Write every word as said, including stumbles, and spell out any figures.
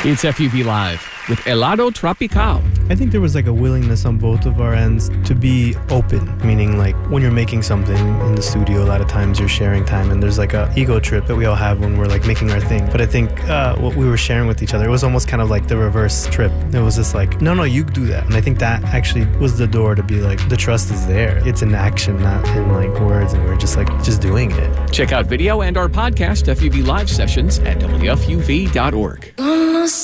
It's F U V Live with Helado Tropical. I think there was like a willingness on both of our ends to be open, meaning like when you're making something in the studio, a lot of times you're sharing time and there's like a ego trip that we all have when we're like making our thing. But I think uh, what we were sharing with each other, it was almost kind of like the reverse trip. It was just like, no, no, you do that. And I think that actually was the door to be like, the trust is there. It's in action, not in like words. And we're just like, just doing it. Check out video and our podcast F U V Live sessions at W F U V dot org.